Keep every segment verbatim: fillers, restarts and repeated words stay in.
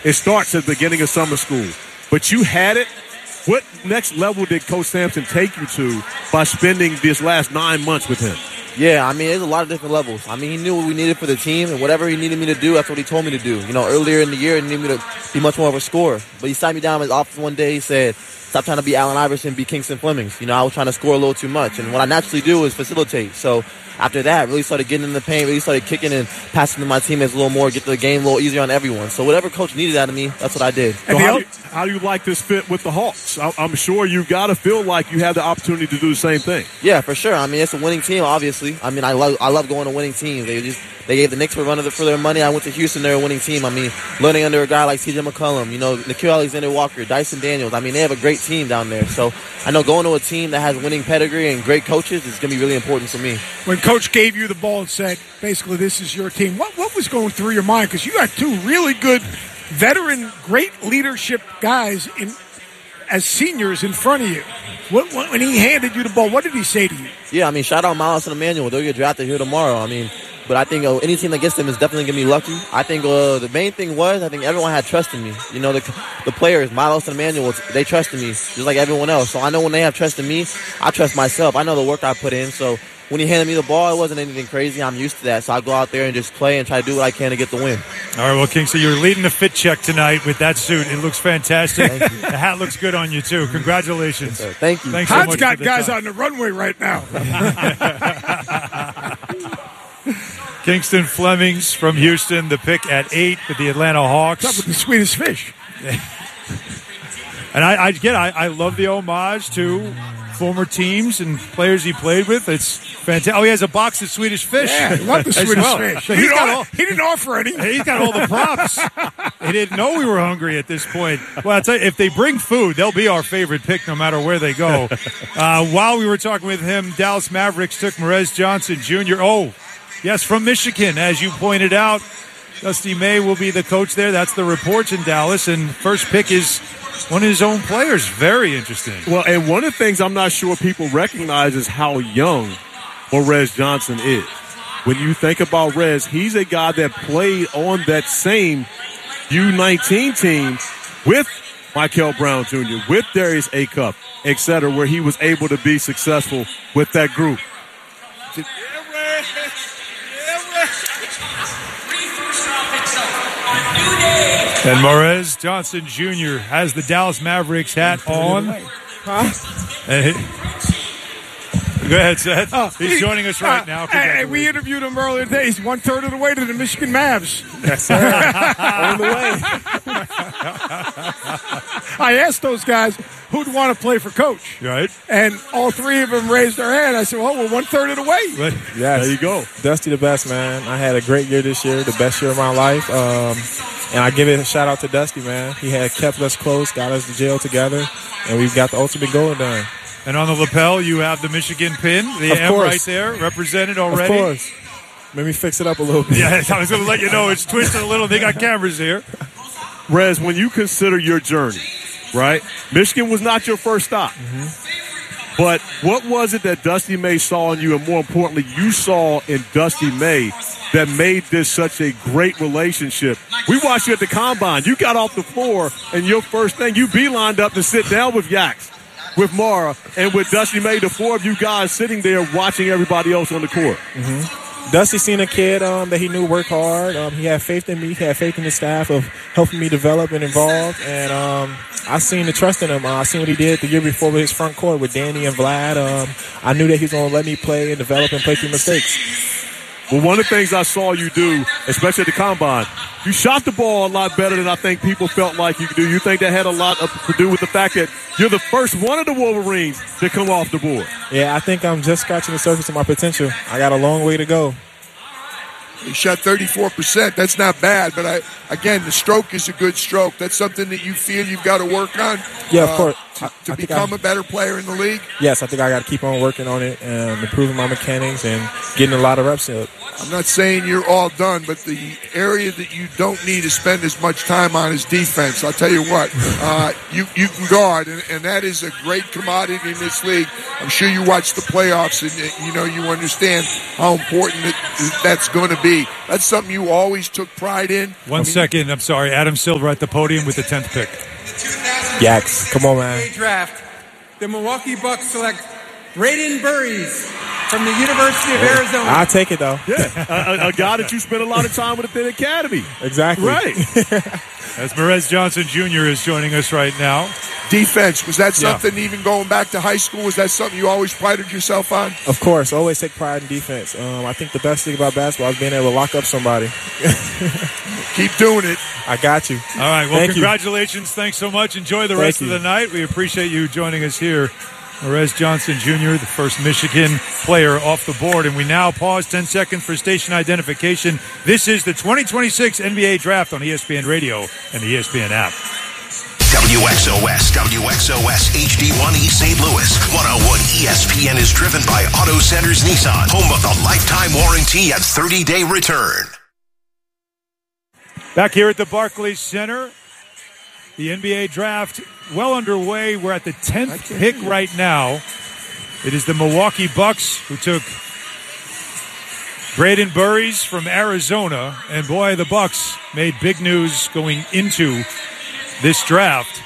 it starts at the beginning of summer school. But you had it. What next level did Coach Sampson take you to by spending this last nine months with him? Yeah, I mean, there's a lot of different levels. I mean, he knew what we needed for the team, and whatever he needed me to do, that's what he told me to do. You know, earlier in the year, he needed me to be much more of a scorer. But he sat me down in his office one day, he said, stop trying to be Allen Iverson, be Kingston Flemings. You know, I was trying to score a little too much, and what I naturally do is facilitate. So after that, really started getting in the paint, really started kicking and passing to my teammates a little more, get the game a little easier on everyone. So whatever coach needed out of me, that's what I did. And so how, do you, how do you like this fit with the Hawks? I'm sure you've got to feel like you have the opportunity to do the same thing. Yeah, for sure. I mean, it's a winning team, obviously. I mean, I love I love going to winning teams. They just they gave the Knicks a run of the, for their money. I went to Houston, they're a winning team. I mean, learning under a guy like C J McCollum, you know, Nickeil Alexander-Walker, Dyson Daniels. I mean, they have a great team down there. So I know going to a team that has winning pedigree and great coaches is going to be really important for me. When Coach gave you the ball and said, basically, this is your team, what what was going through your mind? Because you got two really good veteran, great leadership guys in as seniors in front of you. What, what, when he handed you the ball, what did he say to you? Yeah, I mean, shout out Miles and Emmanuel. They'll get drafted here tomorrow. I mean, but I think uh, any team that gets them is definitely going to be lucky. I think uh, the main thing was I think everyone had trust in me. You know, the the players, Miles and Emmanuel, they trusted me just like everyone else. So I know when they have trust in me, I trust myself. I know the work I put in. So when he handed me the ball, it wasn't anything crazy. I'm used to that. So I go out there and just play and try to do what I can to get the win. All right, well, King, so you're leading the fit check tonight with that suit. It looks fantastic. The hat looks good on you, too. Congratulations. Yes, thank you. Thanks so much. Hat's got guys time. On the runway right now. Kingston Flemings from Houston, the pick at eight for the Atlanta Hawks. What's up with the Swedish fish? And I, I get, I, I love the homage to former teams and players he played with. It's fantastic. Oh, he has a box of Swedish fish. Yeah, I love the Swedish well. fish. So he, he's didn't got all, all, he didn't offer any. He's got all the props. He didn't know we were hungry at this point. Well, I'll tell you, if they bring food, they'll be our favorite pick no matter where they go. Uh, while we were talking with him, Dallas Mavericks took Morez Johnson Junior Oh, yes, from Michigan, as you pointed out. Dusty May will be the coach there. That's the reports in Dallas. And first pick is one of his own players. Very interesting. Well, and one of the things I'm not sure people recognize is how young Morez Johnson is. When you think about Rez, he's a guy that played on that same U nineteen team with Michael Brown Junior, with Darius Acuff, et cetera, where he was able to be successful with that group. And Morez Johnson Junior has the Dallas Mavericks hat on. Huh? And he, go ahead, Seth. Oh, He's he, joining us right uh, now. Hey, we interviewed him earlier today. He's one third of the way to the Michigan Mavs. Yes, sir. On the way. I asked those guys who'd want to play for Coach. Right. And all three of them raised their hand. I said, well, we're one third of the way. But, yes. There you go. Dusty the best, man. I had a great year this year, the best year of my life. Um, and I give it a shout out to Dusty, man. He had kept us close, got us to jail together, and we've got the ultimate goal done. And on the lapel, you have the Michigan pin, the of M course. right there, represented already. Of course. Let me fix it up a little bit. Yeah, I was going to let you know it's twisted a little. They got cameras here. Rez, when you consider your journey, right, Michigan was not your first stop. Mm-hmm. But what was it that Dusty May saw in you, and more importantly, you saw in Dusty May that made this such a great relationship? We watched you at the Combine. You got off the floor, and your first thing, you beelined up to sit down with Yaks, with Mara, and with Dusty May, the four of you guys sitting there watching everybody else on the court. Mm-hmm. Dusty seen a kid um, that he knew worked hard. Um, he had faith in me. He had faith in the staff of helping me develop and involved. And um, I seen the trust in him. Uh, I seen what he did the year before with his front court with Danny and Vlad. Um, I knew that he was going to let me play and develop and play through mistakes. Well, one of the things I saw you do, especially at the Combine, you shot the ball a lot better than I think people felt like you could do. You think that had a lot to do with the fact that you're the first one of the Wolverines to come off the board? Yeah, I think I'm just scratching the surface of my potential. I got a long way to go. He shot thirty-four percent. That's not bad, but I again, the stroke is a good stroke. That's something that you feel you've got to work on. Yeah, of uh, course. To, to I become I, a better player in the league. Yes, I think I got to keep on working on it and improving my mechanics and getting a lot of reps I'm not saying you're all done, but the area that you don't need to spend as much time on is defense. I'll tell you what, uh, you, you can guard, and, and that is a great commodity in this league. I'm sure you watch the playoffs, and you know you understand how important it, that's going to be. That's something you always took pride in. One I mean, second, I'm sorry. Adam Silver at the podium with the tenth pick. Yaks, come on, man. Draft. The Milwaukee Bucks select Braden Burries from the University of Arizona. I'll take it, though. Yeah, a, a guy that you spent a lot of time with at the academy. Exactly. Right. As Merez Johnson Junior is joining us right now. Defense, was that something Yeah. even going back to high school? Was that something you always prided yourself on? Of course, always take pride in defense. Um, I think the best thing about basketball is being able to lock up somebody. Keep doing it. I got you. All right, well, Thank you. congratulations. Thanks so much. Enjoy the Thank rest you. of the night. We appreciate you joining us here. Merez Johnson Junior, the first Michigan player off the board. And we now pause ten seconds for station identification. This is the twenty twenty-six N B A Draft on E S P N Radio and the E S P N app. W X O S, W X O S H D one East Saint Louis. one oh one E S P N is driven by Auto Centers Nissan, home of the lifetime warranty and thirty-day return. Back here at the Barclays Center, the N B A Draft well underway. We're at the tenth pick right now. It is the Milwaukee Bucks who took Braden Burries from Arizona. And boy, the Bucks made big news going into this draft.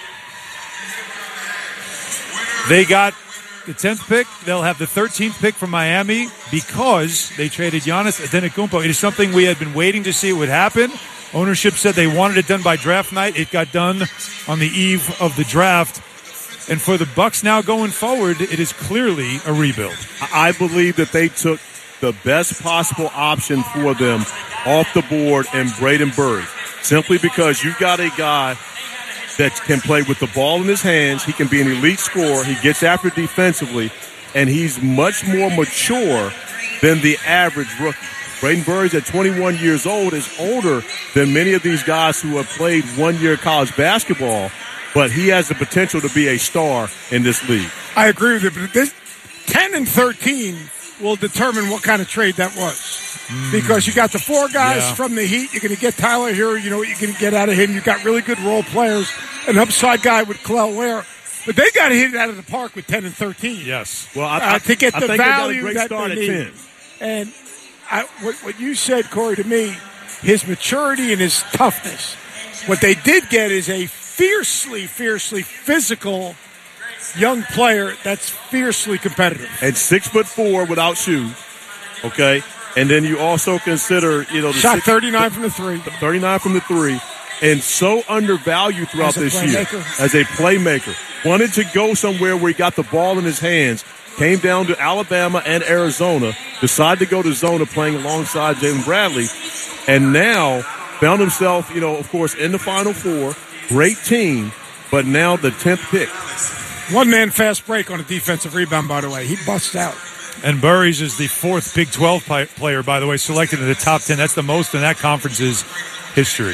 They got the tenth pick. They'll have the thirteenth pick from Miami because they traded Giannis Antetokounmpo. It is something we had been waiting to see would happen. Ownership said they wanted it done by draft night. It got done on the eve of the draft. And for the Bucks now going forward, it is clearly a rebuild. I believe that they took the best possible option for them off the board in Braden Burries, simply because you've got a guy that can play with the ball in his hands. He can be an elite scorer. He gets after defensively, and he's much more mature than the average rookie. Braden Burries at twenty-one years old is older than many of these guys who have played one year college basketball, but he has the potential to be a star in this league. I agree with you, but this ten and thirteen will determine what kind of trade that was. Mm. Because you got the four guys Yeah. from the Heat. You're going to get Tyler Hero. You know what you're going to get out of him. You've got really good role players. An upside guy with Kel'el Ware. But they got to hit it out of the park with ten and thirteen. Yes. Well, I, Uh, to get I the think they got a value great that start they at need. ten. And I, what, what you said, Corey, to me, his maturity and his toughness. What they did get is a fiercely, fiercely physical young player that's fiercely competitive. And six foot four without shoes. Okay. And then you also consider, you know, the Shot six, thirty-nine from the three. thirty-nine from the three, and so undervalued throughout As a this year playmaker. as a playmaker. Wanted to go somewhere where he got the ball in his hands. Came down to Alabama and Arizona. Decided to go to Zona, playing alongside Jalen Bradley, and now found himself, you know, of course, in the Final Four. Great team, but now the tenth pick. One man fast break on a defensive rebound, by the way. He busts out. And Burries is the fourth Big twelve pi- player, by the way, selected in the top ten. That's the most in that conference's history.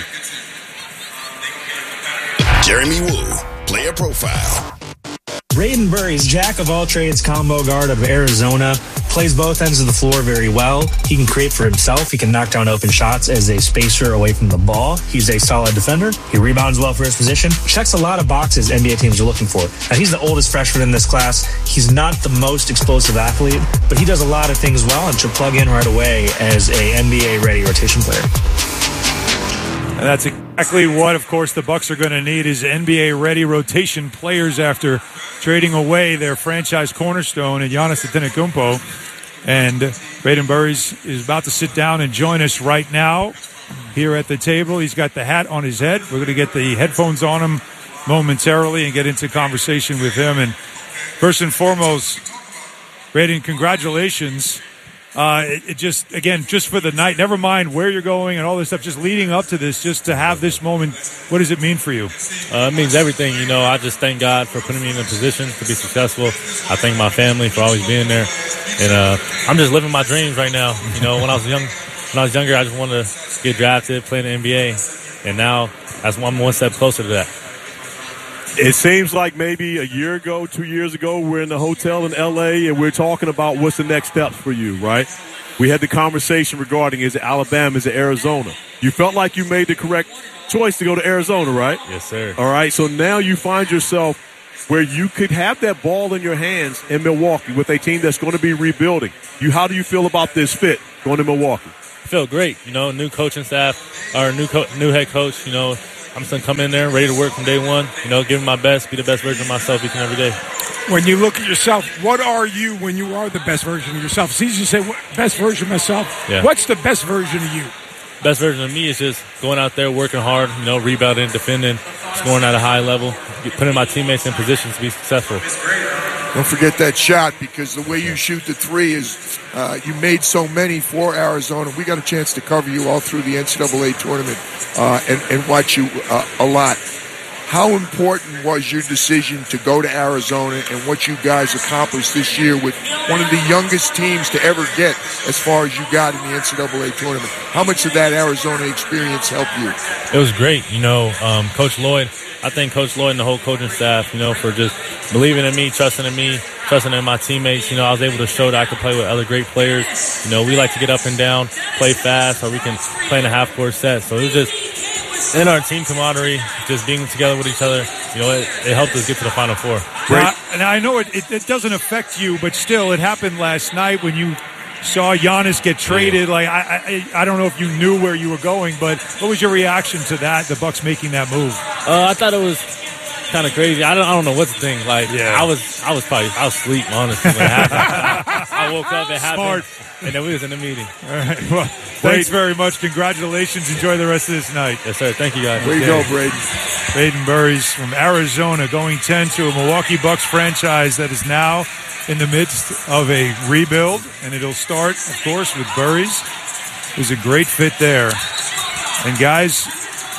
Jeremy Woo, player profile. Braden Burries, jack of all trades combo guard of Arizona, plays both ends of the floor very well. He can create for himself. He can knock down open shots as a spacer away from the ball. He's a solid defender. He rebounds well for his position. Checks a lot of boxes N B A teams are looking for. Now, he's the oldest freshman in this class. He's not the most explosive athlete, but he does a lot of things well and should plug in right away as a N B A-ready rotation player. And that's exactly what, of course, the Bucks are going to need is N B A-ready rotation players after trading away their franchise cornerstone and Giannis Antetokounmpo. And Braden Burries is about to sit down and join us right now here at the table. He's got the hat on his head. We're going to get the headphones on him momentarily and get into conversation with him. And first and foremost, Braden, congratulations. Uh, it, it just, again, just for the night, never mind where you're going and all this stuff, just leading up to this, just to have this moment, what does it mean for you? Uh, it means everything. You know, I just thank God for putting me in a position to be successful. I thank my family for always being there. And uh, I'm just living my dreams right now. You know, when I was young, when I was younger, I just wanted to get drafted, play in the N B A. And now that's one, I'm one step closer to that. It seems like maybe a year ago, two years ago, we're in the hotel in L A and we're talking about what's the next steps for you, right? We had the conversation regarding is it Alabama, is it Arizona? You felt like you made the correct choice to go to Arizona, right? Yes, sir. All right, so now you find yourself where you could have that ball in your hands in Milwaukee with a team that's going to be rebuilding. You, how do you feel about this fit going to Milwaukee? I feel great. You know, new coaching staff, or new co- new head coach. You know, I'm just going to come in there ready to work from day one. You know, give my best, be the best version of myself each and every day. When you look at yourself, what are you when you are the best version of yourself? It's easy to say, what, best version of myself. Yeah. What's the best version of you? Best version of me is just going out there, working hard, you know, rebounding, defending, scoring at a high level, putting my teammates in positions to be successful. Don't forget that shot, because the way you shoot the three is uh, you made so many for Arizona. We got a chance to cover you all through the N C double A tournament uh, and, and watch you uh, a lot. How important was your decision to go to Arizona and what you guys accomplished this year with one of the youngest teams to ever get as far as you got in the N C double A tournament? How much did that Arizona experience help you? It was great. You know, um, Coach Lloyd, I thank Coach Lloyd and the whole coaching staff, you know, for just believing in me, trusting in me, trusting in my teammates. You know, I was able to show that I could play with other great players. You know, we like to get up and down, play fast, or we can play in a half-court set. So it was just in our team camaraderie, just being together with each other, you know, it, it helped us get to the Final Four. Now, and I know it, it, it doesn't affect you, but still, it happened last night when you saw Giannis get traded. Like I, I, I don't know if you knew where you were going, but what was your reaction to that? The Bucks making that move? Uh, I thought it was kind of crazy. I don't, I don't know what to think. Like, Yeah. I was, I was probably, I was asleep, honestly, when it happened. I woke up, it happened, and then we was in the meeting. All right. Well, thanks very much. Congratulations. Enjoy the rest of this night. Yes, sir. Thank you, guys. Way to go, Braden. Braden Burries from Arizona going ten to a Milwaukee Bucks franchise that is now in the midst of a rebuild, and it'll start, of course, with Burries, who's a great fit there. And guys,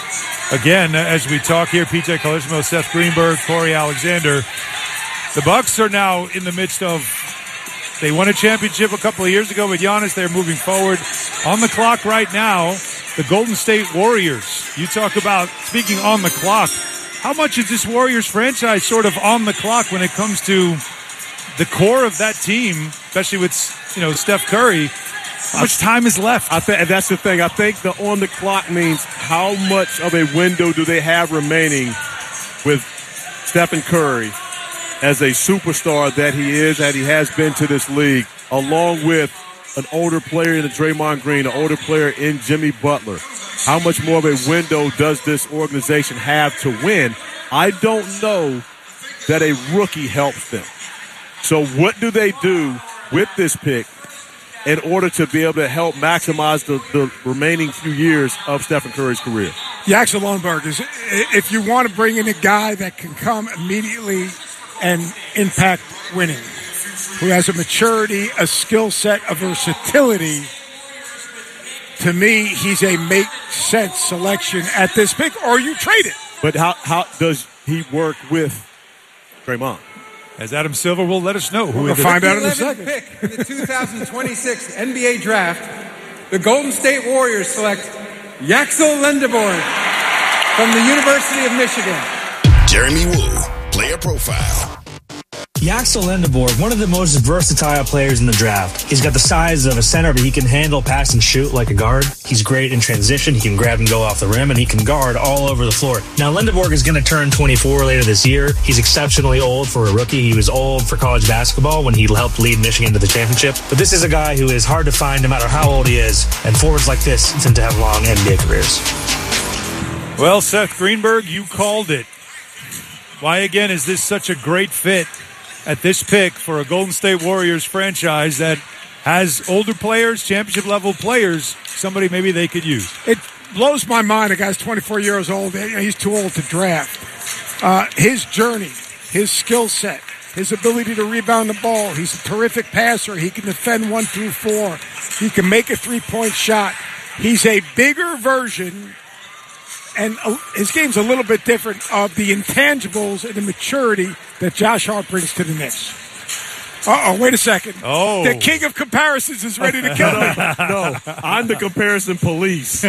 again, as we talk here, P J Colosimo, Seth Greenberg, Corey Alexander, the Bucks are now in the midst of, they won a championship a couple of years ago with Giannis. They're moving forward. On the clock right now, the Golden State Warriors. You talk about, speaking on the clock, how much is this Warriors franchise sort of on the clock when it comes to the core of that team, especially with, you know, Steph Curry? How much time is left? I think that's the thing. I think the on the clock means how much of a window do they have remaining with Stephen Curry as a superstar that he is, that he has been to this league, along with an older player in the Draymond Green, an older player in Jimmy Butler. How much more of a window does this organization have to win? I don't know that a rookie helps them. So what do they do with this pick in order to be able to help maximize the, the remaining few years of Stephen Curry's career? Jackson Lundberg is, if you want to bring in a guy that can come immediately and impact winning, who has a maturity, a skill set, a versatility, to me, he's a make sense selection at this pick, or you trade it. But how, how does he work with Draymond? As Adam Silver will let us know. Who We'll find out in a The second. eleventh pick in the two thousand twenty-six N B A draft, the Golden State Warriors select Yaxel Lendeborg from the University of Michigan. Jeremy Woo, player profile. Yaxel Lendeborg, one of the most versatile players in the draft. He's got the size of a center, but he can handle, pass, and shoot like a guard. He's great in transition. He can grab and go off the rim, and he can guard all over the floor. Now, Lendeborg is going to turn twenty-four later this year. He's exceptionally old for a rookie. He was old for college basketball when he helped lead Michigan to the championship. But this is a guy who is hard to find no matter how old he is, and forwards like this tend to have long N B A careers. Well, Seth Greenberg, you called it. Why, again, is this such a great fit at this pick for a Golden State Warriors franchise that has older players, championship-level players, somebody maybe they could use? It blows my mind. A guy's twenty-four years old. He's too old to draft. Uh, his journey, his skill set, his ability to rebound the ball. He's a terrific passer. He can defend one through four. He can make a three-point shot. He's a bigger version, and his game's a little bit different, of the intangibles and the maturity that Josh Hart brings to the Knicks. Uh-oh, wait a second. Oh. The king of comparisons is ready to kill him. No, I'm the comparison police.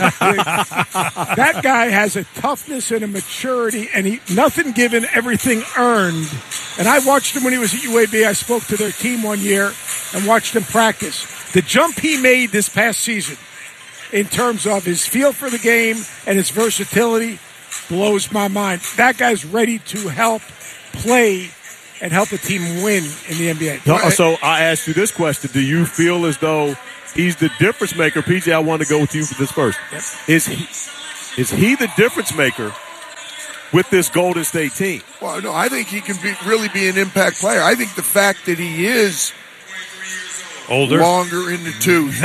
That guy has a toughness and a maturity, and he nothing given, everything earned. And I watched him when he was at U A B. I spoke to their team one year and watched him practice. The jump he made this past season in terms of his feel for the game and his versatility blows my mind. That guy's ready to help play and help a team win in the N B A. No, so I asked you this question. Do you feel as though he's the difference maker? P J, I want to go with you for this first. Yep. Is he, is he the difference maker with this Golden State team? Well, no, I think he can be, really be an impact player. I think the fact that he is older, longer in the tooth,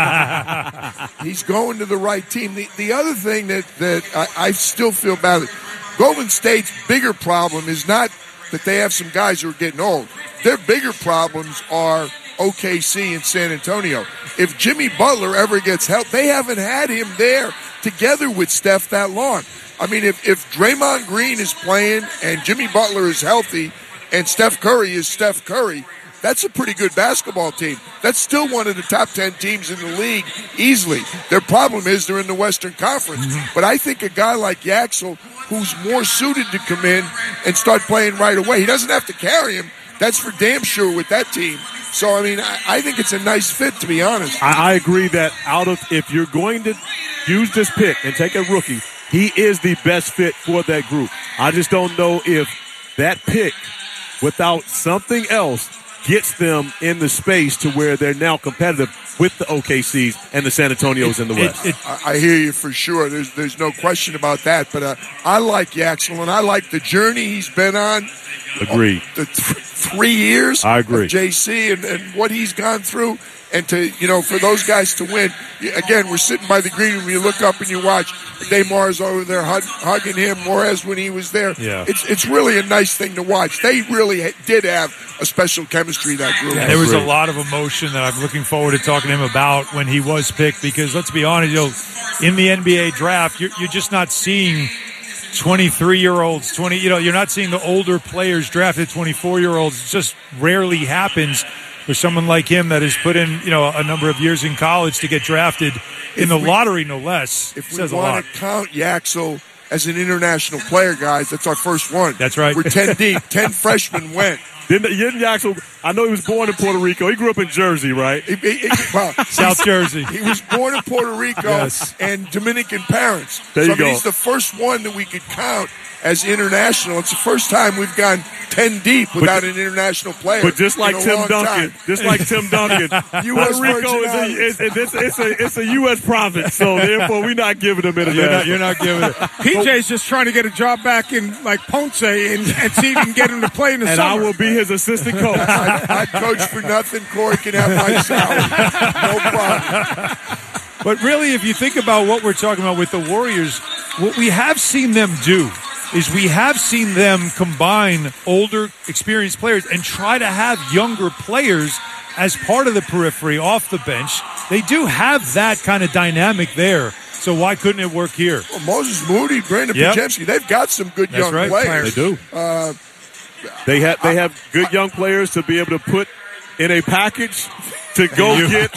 he's going to the right team. The, the other thing that, that I, I still feel about it, Golden State's bigger problem is not that they have some guys who are getting old. Their bigger problems are O K C and San Antonio. If Jimmy Butler ever gets help, they haven't had him there together with Steph that long. I mean, if, if Draymond Green is playing and Jimmy Butler is healthy and Steph Curry is Steph Curry, that's a pretty good basketball team. That's still one of the top ten teams in the league easily. Their problem is they're in the Western Conference. Mm-hmm. But I think a guy like Yaxel, who's more suited to come in and start playing right away, he doesn't have to carry him. That's for damn sure with that team. So, I mean, I, I think it's a nice fit, to be honest. I, I agree that out of if you're going to use this pick and take a rookie, he is the best fit for that group. I just don't know if that pick, without something else, gets them in the space to where they're now competitive with the O K Cs and the San Antonios in the West. It, it, I, I hear you for sure. There's there's no question about that. But uh, I like Yaxel, and I like the journey he's been on. Agreed. The th- three years I agree. of J C and, and what he's gone through. And to, you know, for those guys to win, again, we're sitting by the green room. You look up and you watch DeMar's over there hug, hugging him, Morez when he was there. Yeah. It's it's really a nice thing to watch. They really ha- did have a special chemistry, that group. Yeah, there was a lot of emotion that I'm looking forward to talking to him about when he was picked, because let's be honest, you know, in the N B A draft, you're, you're just not seeing twenty-three-year-olds, twenty, you know, you're not seeing the older players drafted twenty-four-year-olds. It just rarely happens for someone like him that has put in, you know, a number of years in college to get drafted in If the we- lottery, no less. If we Says a lot. want to count Yaxel as an international player, guys, that's our first one. That's right. We're ten deep. ten freshmen went. Didn't, didn't Yaxel, I know he was born in Puerto Rico. He grew up in Jersey, right? He- he- he- well, South Jersey. He was born in Puerto Rico Yes. and Dominican parents. There so you I mean, go. he's the first one that we could count as international. It's the first time we've gone ten deep without an international player. But just like in a Tim long Duncan, time. just like Tim Duncan, U S Puerto Rico is a, is, is, it's, it's a it's a U S province, so therefore we're not giving them international. You're not, you're not giving it. P J's just trying to get a job back in like Ponce and, and see if he can get him to play in the and summer. I will be his assistant coach. I, I coach for nothing. Corey can have my salary. No problem. But really, if you think about what we're talking about with the Warriors, what we have seen them do is we have seen them combine older, experienced players and try to have younger players as part of the periphery off the bench. They do have that kind of dynamic there. So why couldn't it work here? Well, Moses Moody, Brandon Yep. Podziemski, they've got some good That's young right. players. They do. Uh, They have they have good young players to be able to put in a package to go You- get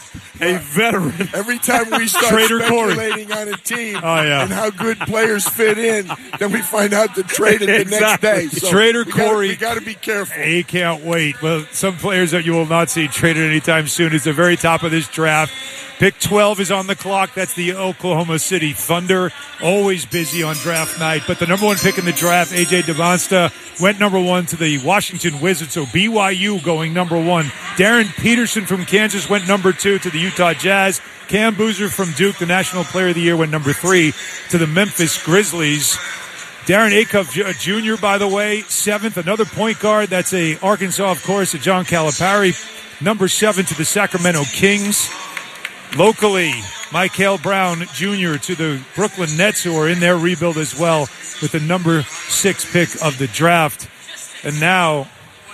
a veteran. Every time we start Trader Corey. speculating on a team Oh, yeah. and how good players fit in, then we find out the trade it the Exactly. next day. So Trader we gotta- Corey. we got to be careful. He can't wait. Well, some players that you will not see traded anytime soon. It's the very top of this draft. Pick twelve is on the clock. That's the Oklahoma City Thunder. Always busy on draft night. But the number one pick in the draft, A J Devonsta, went number one to the Washington Wizards. So B Y U going number one. Darren Peterson from Kansas went number two to the Utah Jazz. Cam Boozer from Duke, the National Player of the Year, went number three to the Memphis Grizzlies. Darren Acuff Junior, by the way, seventh, another point guard. That's a Arkansas, of course, a John Calipari. Number seven to the Sacramento Kings. Locally, Michael Brown Junior to the Brooklyn Nets, who are in their rebuild as well, with the number six pick of the draft. And now,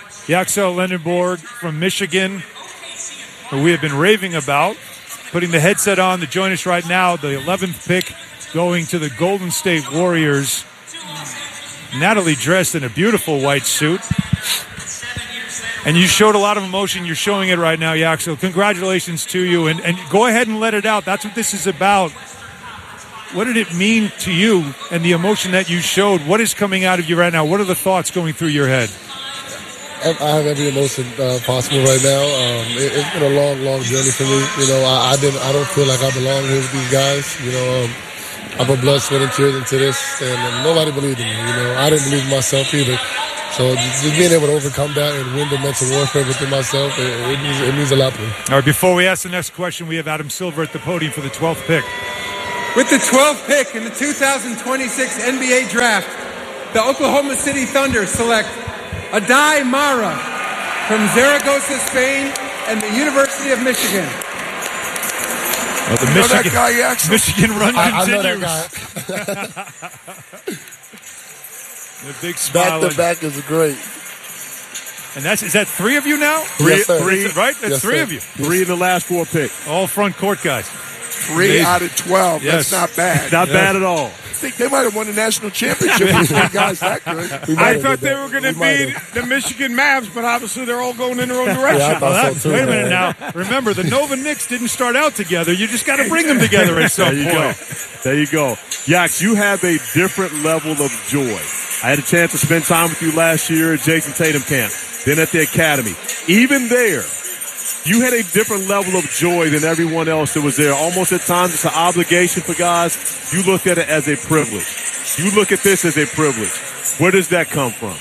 Yaxel Lendenborg from Michigan, who we have been raving about, putting the headset on to join us right now, the eleventh pick going to the Golden State Warriors. Natalie dressed in a beautiful white suit. And you showed a lot of emotion. You're showing it right now, Yaxel. Congratulations to you. And, and go ahead and let it out. That's what this is about. What did it mean to you and the emotion that you showed? What is coming out of you right now? What are the thoughts going through your head? I have every emotion uh, possible right now. Um, it, it's been a long, long journey for me. You know, I, I didn't. I don't feel like I belong here with these guys. You know, um, I put blood, sweat, and tears into this, and um, nobody believed in me. You know, I didn't believe in myself either. So just being able to overcome that and win the mental warfare within myself, it, it, means, it means a lot to me. All right, before we ask the next question, we have Adam Silver at the podium for the twelfth pick. With the twelfth pick in the two thousand twenty-six N B A Draft, the Oklahoma City Thunder select Adai Mara from Zaragoza, Spain, and the University of Michigan. Well, the you Michigan, know that guy, Yaxel? Michigan run I, I know continues. that guy. The big smile. Back to back is great. And that's is that three of you now? Three, Yes, sir. three, Right? That's Yes, three sir. of you. three in the last four picks. All front court guys. Three Amazing. out of twelve. Yes. That's not bad. Not Yeah. bad at all. I think they might have won the national championship with three guys that good. We might I have thought did they that. were going to We might be have. the Michigan Mavs, but obviously they're all going in their own direction. Yeah, I thought Well, so that- too. wait a minute man. now. Remember, the Nova Knicks didn't start out together. You just got to bring them together at some There you point. go. There you go. Yax, you have a different level of joy. I had a chance to spend time with you last year at Jason Tatum camp, then at the academy. Even there, you had a different level of joy than everyone else that was there. Almost at times it's an obligation for guys. You look at it as a privilege. You look at this as a privilege. Where does that come from?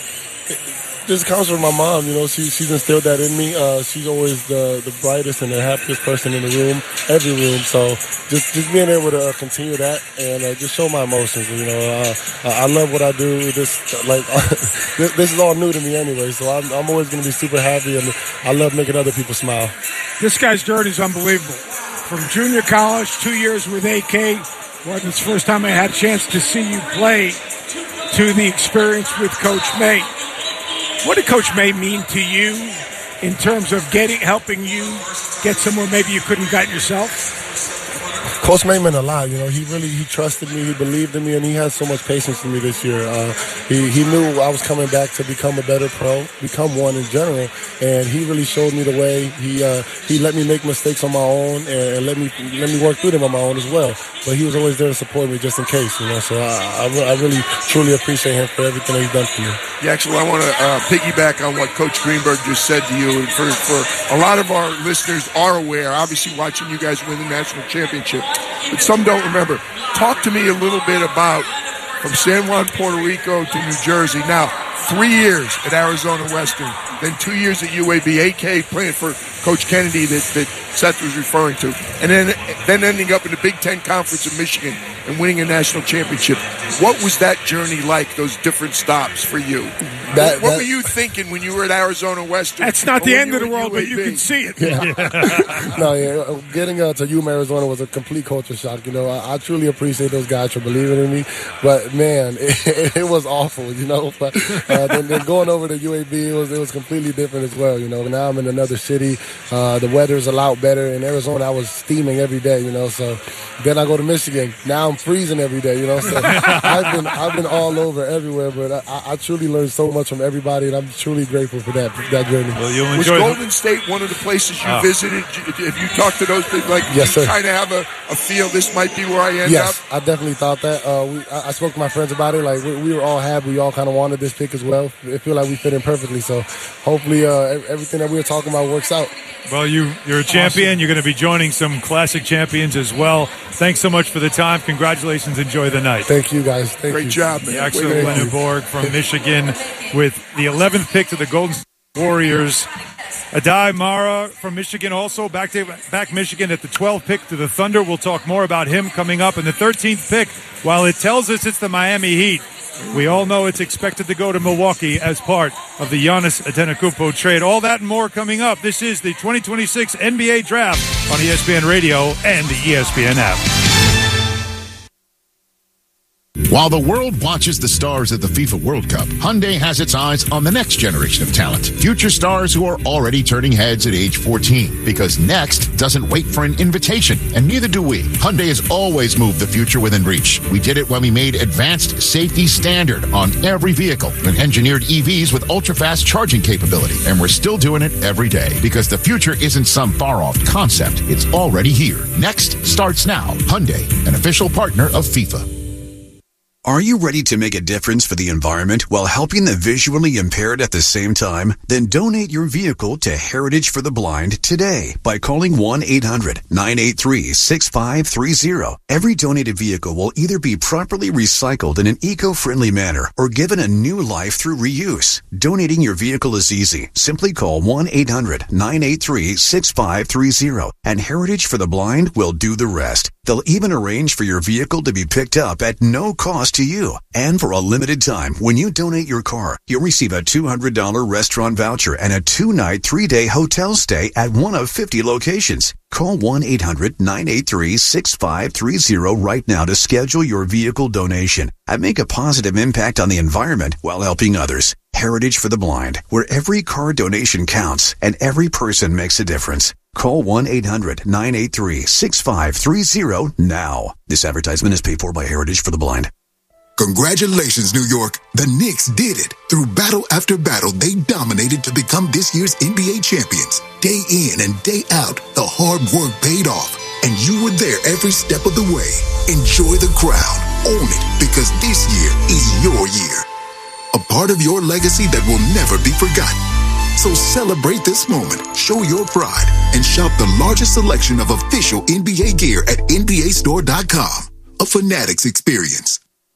Just comes from my mom. You know, she she's instilled that in me. Uh, she's always the the brightest and the happiest person in the room, every room. So just just being able to uh, continue that and uh, just show my emotions. You know, uh, I love what I do. This like this, this is all new to me anyway. So I'm I'm always going to be super happy, and I love making other people smile. This guy's journey is unbelievable. From junior college, two years with A K, well, it's the first time I had a chance to see you play, to the experience with Coach May. What did Coach May mean to you in terms of getting, helping you get somewhere maybe you couldn't got yourself? Coach May meant a lot. You know, he really he trusted me, he believed in me, and he had so much patience for me this year. Uh, he he knew I was coming back to become a better pro, become one in general, and he really showed me the way. He uh, he let me make mistakes on my own and, and let me let me work through them on my own as well. But he was always there to support me just in case. You know, so I I, re- I really truly appreciate him for everything that he's done for me. Yeah, actually, I want to uh, piggyback on what Coach Greenberg just said to you. And for, for a lot of our listeners are aware, obviously watching you guys win the national championship, but some don't remember. Talk to me a little bit about from San Juan, Puerto Rico to New Jersey. Now, three years at Arizona Western, then two years at U A B, A K playing for Coach Kennedy that, that Seth was referring to, and then then ending up in the Big Ten Conference in Michigan and winning a national championship. What was that journey like, those different stops for you? That, what what that, were you thinking when you were at Arizona Western? That's not or the when end you of the were at world, but you U A B? can see it. Yeah. no, yeah. Getting uh, to Yuma, Arizona was a complete culture shock. You know, I, I truly appreciate those guys for believing in me. But man, it, it was awful. You know, but uh, then, then going over to U A B, it was it was completely different as well. You know, now I'm in another city. Uh, the weather's a lot better. In Arizona, I was steaming every day. You know, so then I go to Michigan. Now I'm freezing every day. You know, so I've been I've been all over everywhere. But I, I truly learned so much from everybody, and I'm truly grateful for that that journey. Well, you'll Was enjoy Golden the- State one of the places you Oh. visited? If you talked to those people, like Yes, you sir. kind of have a, a feel this might be where I end Yes, up? I definitely thought that. Uh, we, I, I spoke to my friends about it. Like we, we were all happy. We all kind of wanted this pick as well. It feel like we fit in perfectly. So hopefully, uh, ev- everything that we were talking about works out. Well, you, you're a champion. You're going to be joining some classic champions as well. Thanks so much for the time. Congratulations. Enjoy the night. Thank you, guys. Thank Great you. job, man. Axel Way to go. Lenneborg from Michigan with the eleventh pick to the Golden State Warriors. Adai Mara from Michigan also back to back Michigan at the twelfth pick to the Thunder. We'll talk more about him coming up in the thirteenth pick. While it tells us it's the Miami Heat, we all know it's expected to go to Milwaukee as part of the Giannis Antetokounmpo trade. All that and more coming up. This is the twenty twenty-six N B A Draft on E S P N Radio and the E S P N app. While the world watches the stars at the FIFA World Cup, Hyundai has its eyes on the next generation of talent. Future stars who are already turning heads at age fourteen. Because next doesn't wait for an invitation, and neither do we. Hyundai has always moved the future within reach. We did it when we made advanced safety standard on every vehicle and engineered E Vs with ultra-fast charging capability. And we're still doing it every day because the future isn't some far-off concept. It's already here. Next starts now. Hyundai, an official partner of FIFA. Are you ready to make a difference for the environment while helping the visually impaired at the same time? Then donate your vehicle to Heritage for the Blind today by calling one eight hundred nine eight three six five three zero. Every donated vehicle will either be properly recycled in an eco-friendly manner or given a new life through reuse. Donating your vehicle is easy. Simply call one eight hundred nine eight three six five three zero and Heritage for the Blind will do the rest. They'll even arrange for your vehicle to be picked up at no cost to you. And for a limited time, when you donate your car, you'll receive a two hundred dollars restaurant voucher and a two-night, three-day hotel stay at one of fifty locations. Call one eight hundred nine eight three six five three zero right now to schedule your vehicle donation and make a positive impact on the environment while helping others. Heritage for the Blind, where every car donation counts and every person makes a difference. Call one eight hundred nine eight three six five three zero now. This advertisement is paid for by Heritage for the Blind. Congratulations, New York. The Knicks did it. Through battle after battle, they dominated to become this year's N B A champions. Day in and day out, the hard work paid off, and you were there every step of the way. Enjoy the crown. Own it, because this year is your year. A part of your legacy that will never be forgotten. So celebrate this moment, show your pride, and shop the largest selection of official N B A gear at N B A store dot com. A Fanatics experience.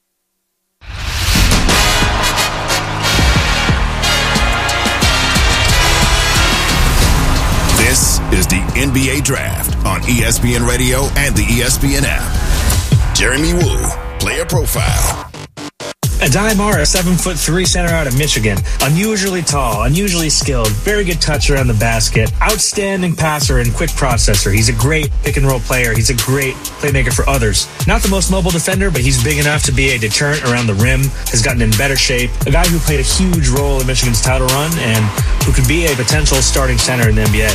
This is the N B A Draft on E S P N Radio and the E S P N app. Jeremy Woo, player profile. Adai Mara, seven foot three center out of Michigan. Unusually tall, unusually skilled, very good touch around the basket, outstanding passer and quick processor. He's a great pick and roll player. He's a great playmaker for others. Not the most mobile defender, but he's big enough to be a deterrent around the rim, has gotten in better shape. A guy who played a huge role in Michigan's title run and who could be a potential starting center in the N B A.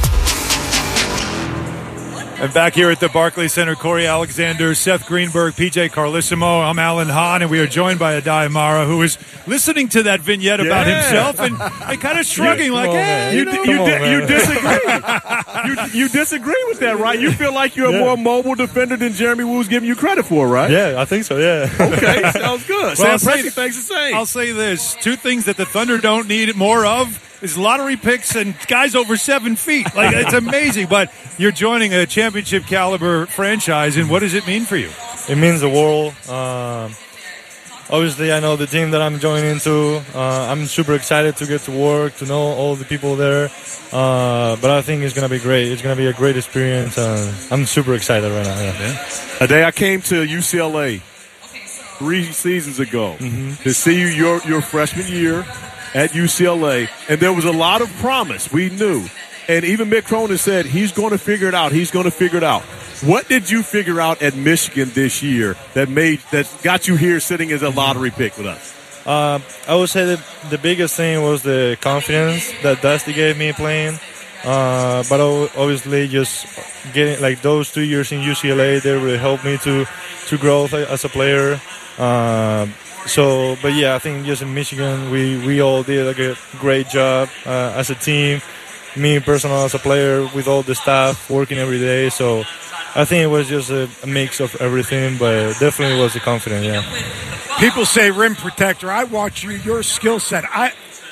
And back here at the Barclays Center, Corey Alexander, Seth Greenberg, P J Carlissimo. I'm Alan Hahn, and we are joined by Adai Mara, who is listening to that vignette yeah. about himself and, and kind of shrugging like, on, hey, you, you, you, on, di- you disagree. you, you disagree with that, right? You feel like you're a yeah. more mobile defender than Jeremy Woo's giving you credit for, right? Yeah, I think so, yeah. Okay, sounds good. Well, Sam Presti thinks the same. I'll say this. Two things that the Thunder don't need more of is lottery picks and guys over seven feet. Like, it's amazing. But you're joining a championship caliber franchise, and what does it mean for you? It means the world. Um, obviously, I know the team that I'm joining into. Uh, I'm super excited to get to work, to know all the people there. Uh, but I think it's going to be great. It's going to be a great experience. Uh, I'm super excited right now. Yeah. Yeah. A day I came to U C L A three seasons ago mm-hmm. to see you your, your freshman year at U C L A, and there was a lot of promise. We knew. And even Mick Cronin said he's going to figure it out. He's going to figure it out. What did you figure out at Michigan this year that made that got you here sitting as a lottery pick with us? Uh, I would say that the biggest thing was the confidence that Dusty gave me playing. Uh, but obviously, just getting like those two years in U C L A, they really helped me to to grow as a player. Uh, So, but yeah, I think just in Michigan, we, we all did like a great job uh, as a team. Me personally as a player with all the staff working every day. So I think it was just a, a mix of everything, but definitely was the confidence, yeah. People say rim protector. I watch you, your skill set. I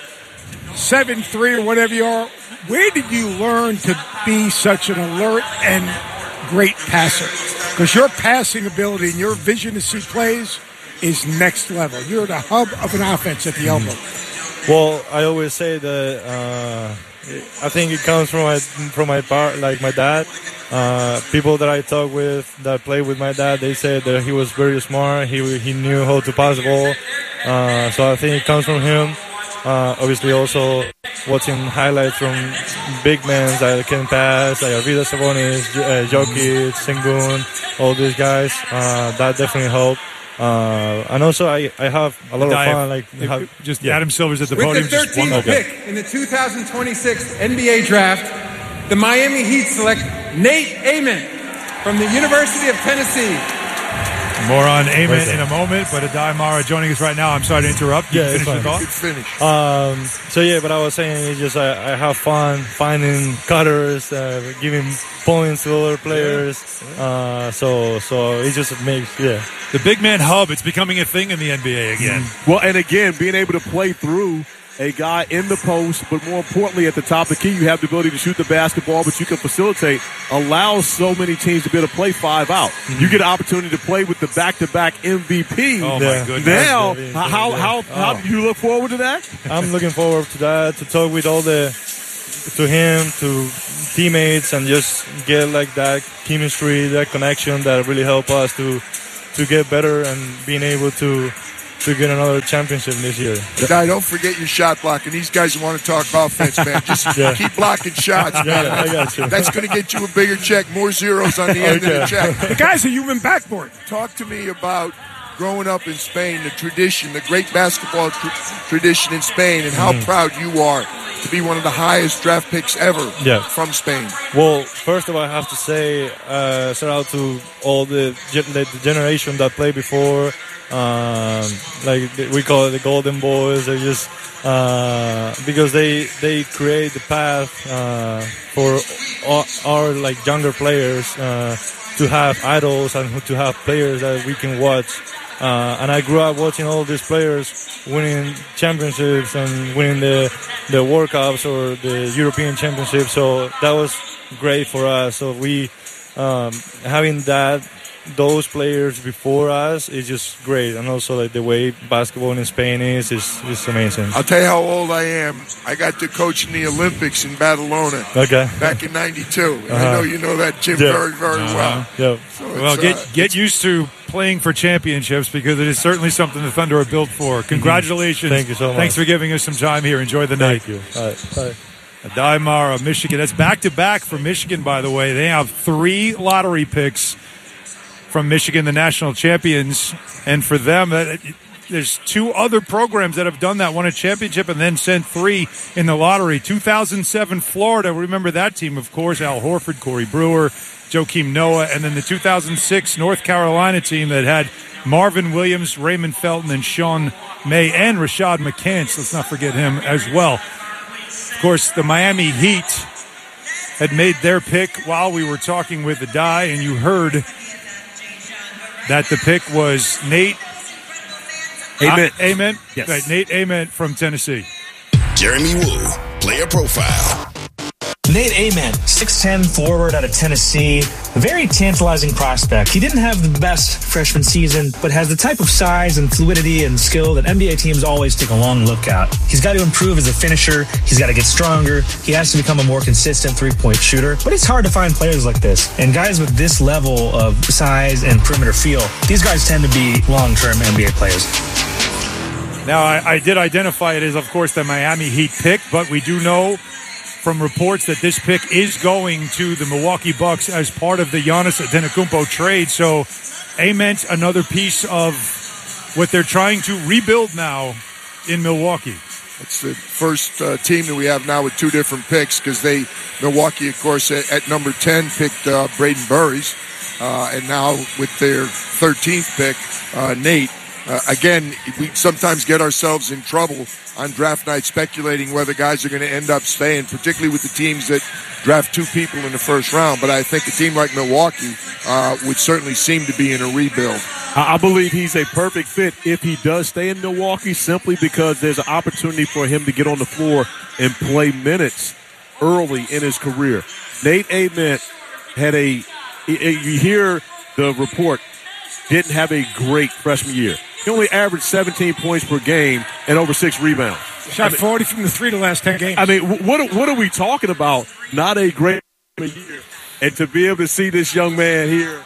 seven three or whatever you are. Where did you learn to be such an alert and great passer? Because your passing ability and your vision to see plays is next level. You're the hub of an offense at the elbow. Well, I always say that uh, I think it comes from my from my part, like my dad. Uh, people that I talk with that play with my dad, they said that he was very smart. He he knew how to pass the ball. Uh, so I think it comes from him. Uh, obviously, also watching highlights from big men that can pass, like Arvidas Sabonis, uh, Jokic, Sengun, all these guys. Uh, that definitely helped. Uh, and also, I, I have a lot of fun. Like have, just yeah. Adam Silver's at the With podium. the thirteenth pick in the two thousand twenty-six N B A Draft, the Miami Heat select Nate Amon from the University of Tennessee. More on Amen in a moment, but Adai Mara joining us right now. I'm sorry to interrupt. You Yeah, finish your it's thought? Finish. Um, so yeah, but I was saying it's just I, I have fun finding cutters, uh, giving points to other players. Uh, so so it just makes yeah. The big man hub, it's becoming a thing in the N B A again. Well, and again, being able to play through a guy in the post, but more importantly, at the top of the key, you have the ability to shoot the basketball, but you can facilitate, allows so many teams to be able to play five out. Mm-hmm. You get an opportunity to play with the back-to-back M V P. Oh, my goodness. Now, Yeah. how, how, how Oh. do you look forward to that? I'm looking forward to that, to talk with all the, to him, to teammates, and just get like that chemistry, that connection that really help us to to get better and being able to to get another championship this year. Guy, don't forget your shot blocking. These guys want to talk offense, man. Just Yeah. keep blocking shots, man. Yeah, I got you. That's going to get you a bigger check, more zeros on the end of the check. The guy's a human backboard. Talk to me about growing up in Spain, the tradition, the great basketball tr- tradition in Spain, and how Mhm. proud you are to be one of the highest draft picks ever Yeah. from Spain. Well, first of all, I have to say, uh, shout out to all the, gen- the generation that played before. Um, like we call it the Golden Boys. They just uh, because they they create the path uh, for our, our like younger players uh, to have idols and to have players that we can watch. Uh, and I grew up watching all these players winning championships and winning the the World Cups or the European Championships. So that was great for us. So we um, having that those players before us is just great, and also like the way basketball in Spain is is is amazing. I'll tell you how old I am. I got to coach in the Olympics in Badalona Okay. back in ninety-two. And I Uh-huh. know you know that, Jim, Yeah. very, very well. Yeah. So Well, it's, get uh, get used to playing for championships because it is certainly something the Thunder are built for. Congratulations. Thank you so much. Thanks for giving us some time here. Enjoy the night. Thank you. All right. All right. Adai Mara, Michigan. That's back-to-back for Michigan, by the way. They have three lottery picks from Michigan, the national champions. And for them, that there's two other programs that have done that, won a championship and then sent three in the lottery. two thousand seven Florida, remember that team, of course, Al Horford, Corey Brewer, Joakim Noah, and then the two thousand six North Carolina team that had Marvin Williams, Raymond Felton, and Sean May, and Rashad McCants. Let's not forget him as well. Of course, the Miami Heat had made their pick while we were talking with Adai, and you heard that the pick was Nate Amen. Uh, Amen. Yes. Right, Nate Amen from Tennessee. Jeremy Woo, player profile. Nate Ament, six ten forward out of Tennessee, a very tantalizing prospect. He didn't have the best freshman season, but has the type of size and fluidity and skill that N B A teams always take a long look at. He's got to improve as a finisher. He's got to get stronger. He has to become a more consistent three-point shooter. But it's hard to find players like this. And guys with this level of size and perimeter feel, these guys tend to be long-term N B A players. Now, I, I did identify it as, of course, the Miami Heat pick, but we do know from reports that this pick is going to the Milwaukee Bucks as part of the Giannis Antetokounmpo trade. So, Amen, another piece of what they're trying to rebuild now in Milwaukee. It's the first uh, team that we have now with two different picks because they, Milwaukee, of course, at, at number ten picked uh, Braden Burries, uh, and now with their thirteenth pick, uh, Nate. Uh, again, we sometimes get ourselves in trouble on draft night speculating whether guys are going to end up staying, particularly with the teams that draft two people in the first round. But I think a team like Milwaukee uh, would certainly seem to be in a rebuild. I believe he's a perfect fit if he does stay in Milwaukee, simply because there's an opportunity for him to get on the floor and play minutes early in his career. Nate Amen had a, you hear the report, didn't have a great freshman year. He only averaged seventeen points per game and over six rebounds. Shot I mean, forty from the three the last ten games. I mean, what what are we talking about? Not a great year. And to be able to see this young man here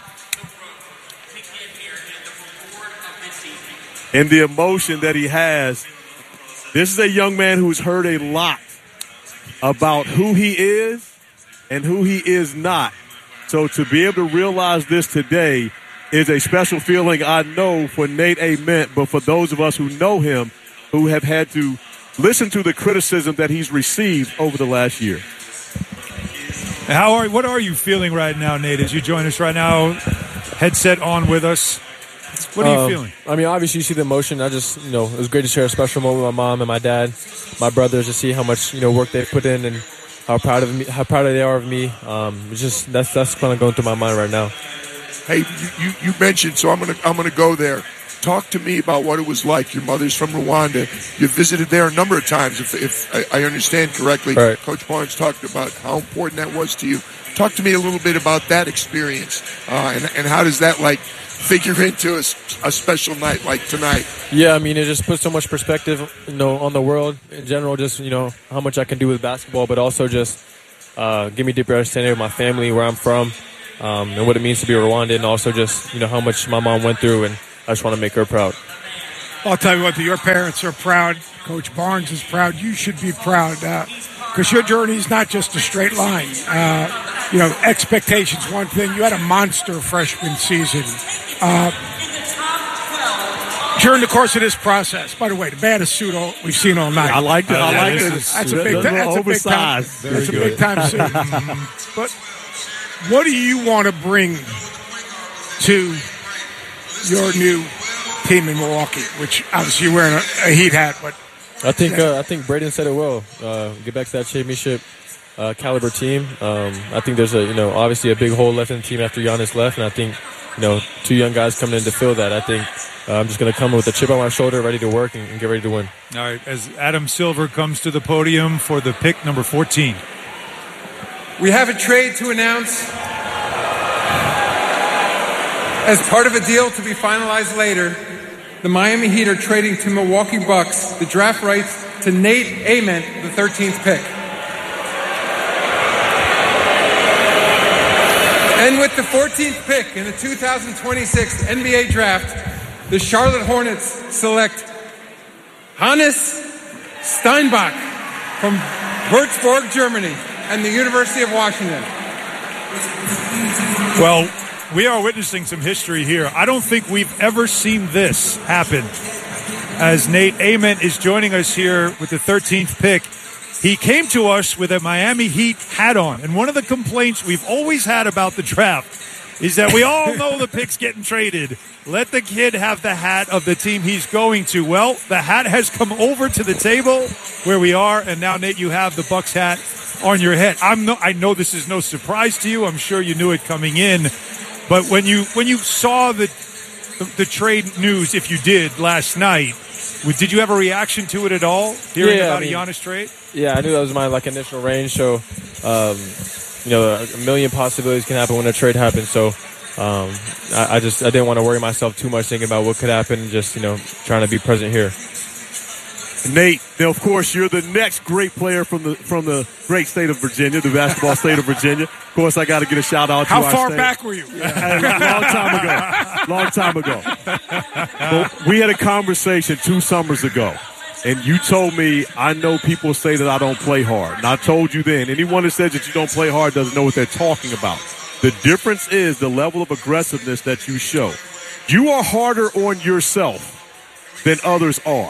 and the emotion that he has, this is a young man who's heard a lot about who he is and who he is not. So to be able to realize this today is a special feeling, I know, for Nate Amen, but for those of us who know him, who have had to listen to the criticism that he's received over the last year. How are? What are you feeling right now, Nate, as you join us right now? Headset on with us. What are you Um, feeling? I mean, obviously, you see the emotion. I just, you know, it was great to share a special moment with my mom and my dad, my brothers, to see how much, you know, work they've put in and how proud of me, how proud they are of me. Um, it's just that's that's kind of going through my mind right now. Hey, you, you, you mentioned, so I'm gonna I'm gonna go there. Talk to me about what it was like. Your mother's from Rwanda. You visited there a number of times, if, if I, I understand correctly. Right. Coach Barnes talked about how important that was to you. Talk to me a little bit about that experience, uh, and, and how does that like figure into a, a special night like tonight? Yeah, I mean, it just puts so much perspective, you know, on the world in general. Just, you know, how much I can do with basketball, but also just uh, give me a deeper understanding of my family, where I'm from, um, and what it means to be a Rwandan, and also just, you know, how much my mom went through, and I just want to make her proud. I'll tell you what, your parents are proud. Coach Barnes is proud. You should be proud because uh, your journey is not just a straight line. Uh, you know, expectations, one thing. You had a monster freshman season. Uh, during the course of this process, by the way, the baddest suit all, we've seen all night. I like it. I Uh, like it. That's a big time. That's a big time. That's a big time suit. But what do you want to bring to your new team in Milwaukee? Which obviously you're wearing a, a Heat hat, but I think uh, I think Braden said it well. Uh, get back to that championship uh, caliber team. Um, I think there's a you know obviously a big hole left in the team after Giannis left, and I think you know two young guys coming in to fill that. I think uh, I'm just going to come with a chip on my shoulder, ready to work and, and get ready to win. All right, as Adam Silver comes to the podium for the pick number fourteen. We have a trade to announce as part of a deal to be finalized later. The Miami Heat are trading to Milwaukee Bucks the draft rights to Nate Ament, the thirteenth pick. And with the fourteenth pick in the two thousand twenty-six N B A Draft, the Charlotte Hornets select Hannes Steinbach from Würzburg, Germany, and the University of Washington. Well, we are witnessing some history here. I don't think we've ever seen this happen. As Nate Ament is joining us here with the thirteenth pick, he came to us with a Miami Heat hat on. And one of the complaints we've always had about the draft is that we all know the pick's getting traded. Let the kid have the hat of the team he's going to. Well, the hat has come over to the table where we are, and now, Nate, you have the Bucks hat on your head. I'm no, I know this is no surprise to you. I'm sure you knew it coming in. But when you when you saw the, the the trade news, if you did last night, did you have a reaction to it at all? Hearing Yeah, about I mean, a Giannis trade? Yeah, I knew that was my like initial range. So, um, you know, a million possibilities can happen when a trade happens. So, um, I, I just I didn't want to worry myself too much thinking about what could happen. Just you know, trying to be present here. Nate, now of course you're the next great player from the from the great state of Virginia, the basketball state of Virginia. Of course, I got to get a shout out to how our far state. back were you? Long time ago. Long time ago. Well, we had a conversation two summers ago, and you told me, I know people say that I don't play hard. And I told you then, anyone that says that you don't play hard doesn't know what they're talking about. The difference is the level of aggressiveness that you show. You are harder on yourself than others are.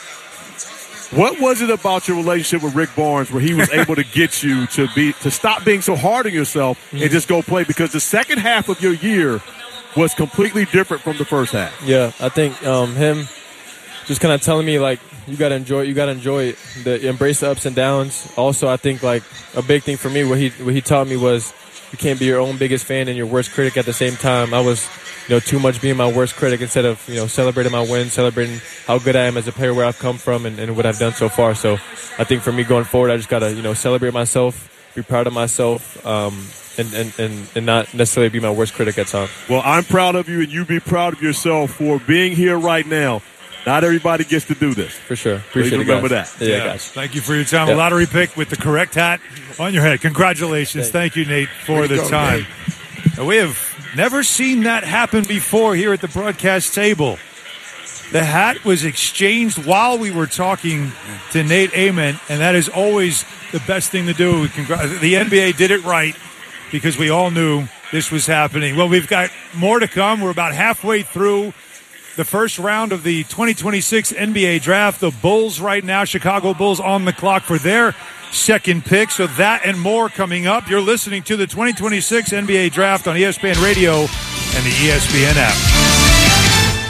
What was it about your relationship with Rick Barnes where he was able to get you to be to stop being so hard on yourself and just go play? Because the second half of your year was completely different from the first half. Yeah, I think um, him just kind of telling me like you gotta enjoy, you gotta enjoy it, the embrace the ups and downs. Also, I think like a big thing for me, what he what he taught me was you can't be your own biggest fan and your worst critic at the same time. I was, you know, too much being my worst critic instead of, you know, celebrating my wins, celebrating how good I am as a player, where I've come from, and, and what I've done so far. So I think for me going forward, I just got to, you know, celebrate myself, be proud of myself, um, and, and, and, and not necessarily be my worst critic at times. Well, I'm proud of you, and you be proud of yourself for being here right now. Not everybody gets to do this. For sure. Appreciate Please it, remember guys. that. Yeah, Yeah. guys. Thank you for your time. Yeah. A lottery pick with the correct hat on your head. Congratulations. Thank you, Nate, for Way to the go, time. And we have never seen that happen before here at the broadcast table. The hat was exchanged while we were talking to Nate Ament, and that is always the best thing to do. Congra- The N B A did it right because we all knew this was happening. Well, we've got more to come. We're about halfway through the first round of the twenty twenty-six N B A Draft. The Bulls right now, Chicago Bulls on the clock for their second pick. So that and more coming up. You're listening to the twenty twenty-six N B A Draft on E S P N Radio and the E S P N app.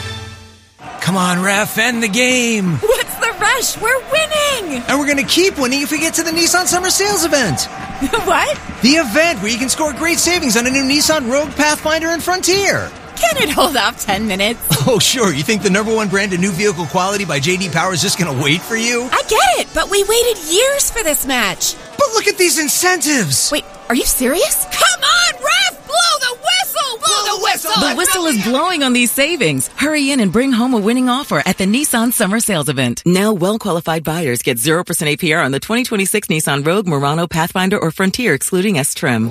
Come on, ref, end the game. What's the rush? We're winning. And we're going to keep winning if we get to the Nissan Summer Sales event. What? The event where you can score great savings on a new Nissan Rogue, Pathfinder, and Frontier. Can it hold off ten minutes? Oh, sure. You think the number one brand in new vehicle quality by J D Power is just going to wait for you? I get it, but we waited years for this match. But look at these incentives. Wait, are you serious? Come on, ref! Blow the whistle! Blow, Blow the whistle! The whistle is blowing on these savings. Hurry in and bring home a winning offer at the Nissan Summer Sales Event. Now, well-qualified buyers get zero percent A P R on the twenty twenty-six Nissan Rogue, Murano, Pathfinder, or Frontier, excluding S-Trim.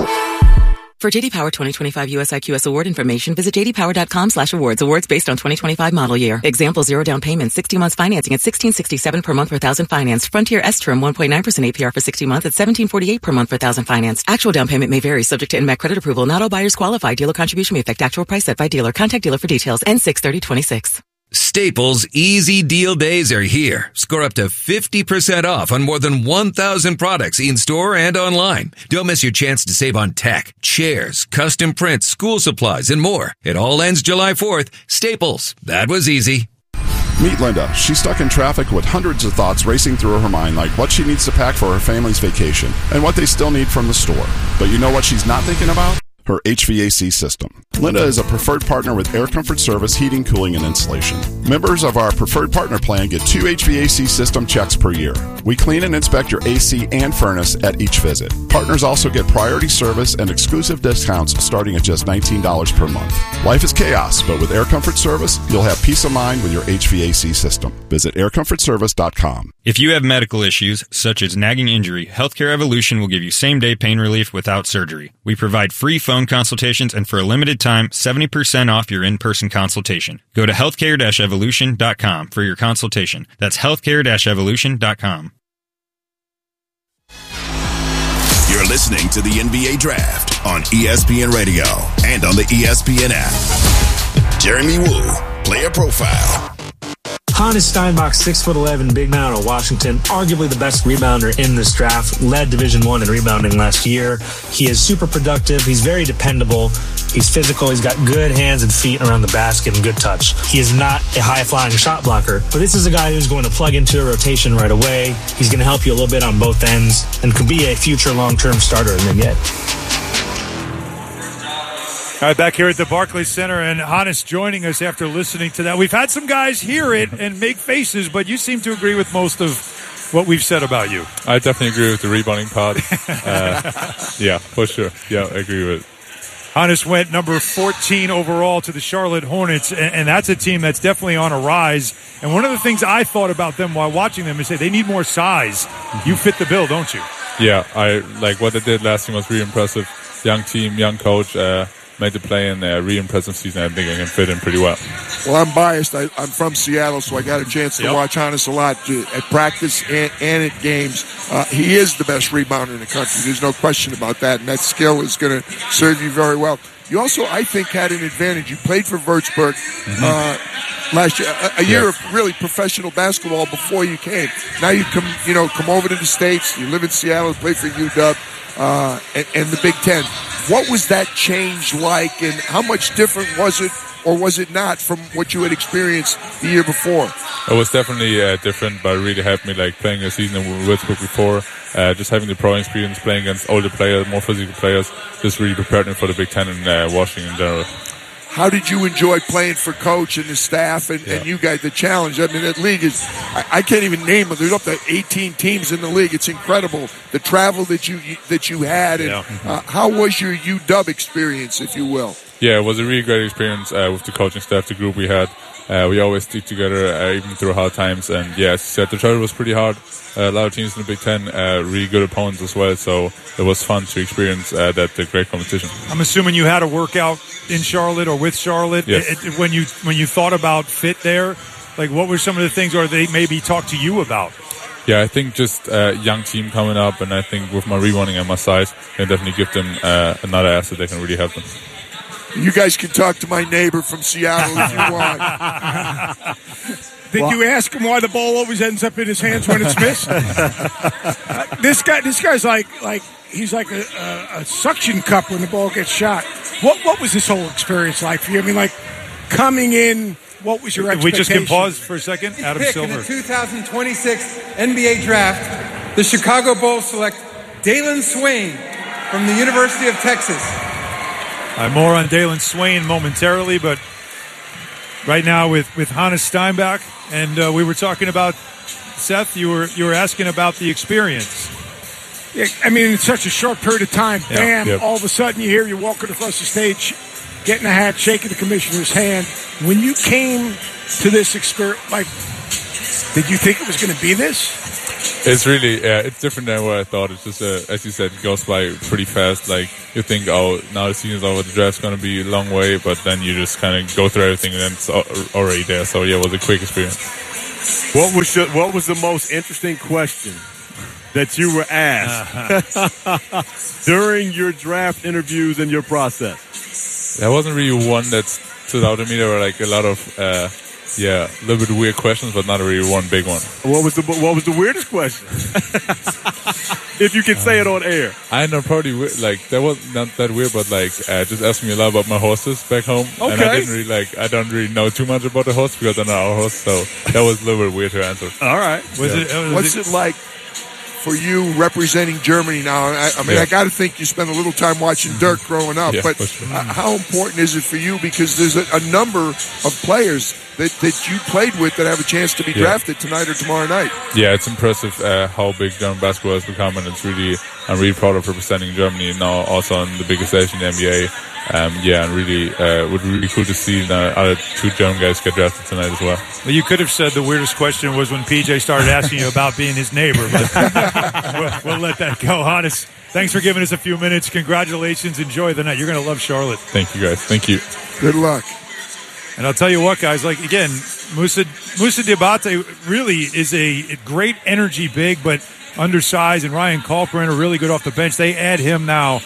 For J D Power twenty twenty-five U S I Q S award information, visit j d power dot com slash awards. Awards based on twenty twenty-five model year. Example, zero down payment, sixty months financing at sixteen sixty-seven per month per thousand financed. Frontier S-Trim, one point nine percent A P R for sixty months at seventeen forty-eight per month per thousand financed. Actual down payment may vary, subject to N M A C credit approval. Not all buyers qualify. Dealer contribution may affect actual price set by dealer. Contact dealer for details. N six thirty twenty-six. Staples Easy Deal Days are here. Score up to fifty percent off on more than one thousand products in-store and online. Don't miss your chance to save on tech, chairs, custom prints, school supplies, and more. It all ends July fourth. Staples. That was easy. Meet Linda. She's stuck in traffic with hundreds of thoughts racing through her mind, like what she needs to pack for her family's vacation and what they still need from the store. But you know what she's not thinking about? Her H V A C system. Linda is a preferred partner with Air Comfort Service Heating, Cooling, and Insulation. Members of our preferred partner plan get two H V A C system checks per year. We clean and inspect your A C and furnace at each visit. Partners also get priority service and exclusive discounts starting at just nineteen dollars per month. Life is chaos, but with Air Comfort Service, you'll have peace of mind with your H V A C system. Visit air comfort service dot com. If you have medical issues, such as nagging injury, Healthcare Evolution will give you same-day pain relief without surgery. We provide free phone consultations, and for a limited time, seventy percent off your in-person consultation. Go to healthcare dash evolution dot com for your consultation. That's healthcare dash evolution dot com. You're listening to the N B A Draft on E S P N Radio and on the E S P N app. Jeremy Woo, player profile. Hannes Steinbach, six foot eleven, big man out of Washington, arguably the best rebounder in this draft, led Division One in rebounding last year. He is super productive. He's very dependable. He's physical. He's got good hands and feet around the basket and good touch. He is not a high-flying shot blocker, but this is a guy who's going to plug into a rotation right away. He's going to help you a little bit on both ends and could be a future long-term starter in the N B A. All right, back here at the Barclays Center, and Hannes joining us after listening to that. We've had some guys hear it and make faces, but you seem to agree with most of what we've said about you. I definitely agree with the rebounding part. uh, yeah, for sure. Yeah, I agree with it. Hannes went number fourteen overall to the Charlotte Hornets, and, and that's a team that's definitely on a rise. And one of the things I thought about them while watching them is that they need more size. You fit the bill, don't you? Yeah, I like what they did last year was really impressive. Young team, young coach. Uh, made the play in a really impressive season. I think I can fit in pretty well. Well, I'm biased. I, I'm from Seattle, so I got a chance to yep. watch Hannes a lot uh, at practice and, and at games. Uh, he is the best rebounder in the country. There's no question about that, and that skill is going to serve you very well. You also, I think, had an advantage. You played for Würzburg mm-hmm. uh, last year, a, a year yes. of really professional basketball before you came. Now you come, you know, come over to the States. You live in Seattle, play for U W uh, and, and the Big Ten. What was that change like, and how much different was it, or was it not, from what you had experienced the year before? It was definitely uh, different, but it really helped me, like playing a season in Würzburg before, uh, just having the pro experience, playing against older players, more physical players, just really prepared me for the Big Ten and uh, Washington in general. How did you enjoy playing for Coach and the staff and, yeah. and you guys, the challenge? I mean, that league is, I, I can't even name them. There's up to eighteen teams in the league. It's incredible, the travel that you that you had. And yeah. uh, how was your U W experience, if you will? Yeah, it was a really great experience uh, with the coaching staff, the group we had. Uh, we always stick together, uh, even through hard times. And yeah, as you said, the travel was pretty hard. Uh, a lot of teams in the Big Ten, uh, really good opponents as well. So it was fun to experience uh, that uh, great competition. I'm assuming you had a workout in Charlotte or with Charlotte. Yes. It, it, when you when you thought about fit there, like what were some of the things, or they maybe talked to you about? Yeah, I think just a young team coming up, and I think with my rebounding and my size, I can definitely give them uh, another asset that can really help them. You guys can talk to my neighbor from Seattle if you want. Did well, you ask him why the ball always ends up in his hands when it's missed? uh, this guy, this guy's like, like he's like a, a, a suction cup when the ball gets shot. What, what was this whole experience like for you? I mean, like coming in, what was your If we just expectation? can pause for a second. Adam Pick in Silver. the two thousand twenty-six N B A Draft, the Chicago Bulls select Dalen Swain from the University of Texas. Uh, more on Dalen Swain momentarily, but right now with, with Hannes Steinbach, and uh, we were talking about, Seth, you were you were asking about the experience. Yeah, I mean, in such a short period of time, Yeah, bam, yep. all of a sudden you hear you walking across the stage, getting a hat, shaking the commissioner's hand. When you came to this experience, like, did you think it was going to be this? It's really, yeah, it's different than what I thought. It's just, uh, as you said, it goes by pretty fast. Like, you think, oh, now the season's over, the draft's going to be a long way, but then you just kind of go through everything and then it's al- already there. So, yeah, it was a quick experience. What was your, what was the most interesting question that you were asked uh-huh. during your draft interviews and your process? There wasn't really one that stood out to me. There were like a lot of, uh, yeah, a little bit weird questions, but not really one big one. What was the What was the weirdest question? If you can say it on air. I know probably we- like that was not that weird, but like uh, just asking me a lot about my horses back home, and I Okay. didn't really like I don't really know too much about the horse because they're not our horse, so that was a little bit weird to answer. All right, was Yeah. it? Uh, was What's it like for you representing Germany now? I, I mean, Yeah. I got to think you spent a little time watching Dirk growing up, Yeah, but for sure. uh, how important is it for you? Because there's a, a number of players that, that you played with that have a chance to be Yeah. drafted tonight or tomorrow night. Yeah, it's impressive uh, how big German basketball has become, and it's really I'm really proud of representing Germany now, also on the biggest stage in the N B A. Um, yeah, and really, uh, would be really cool to see the other two German guys get drafted tonight as well. Well, you could have said the weirdest question was when P J started asking you about being his neighbor, but we'll, we'll let that go. Hannes, thanks for giving us a few minutes. Congratulations. Enjoy the night. You're going to love Charlotte. Thank you, guys. Thank you. Good luck. And I'll tell you what, guys, like, again, Musa, Musa Diabate really is a great energy big, but undersized, and Ryan Kalkbrenner really good off the bench. They add him now.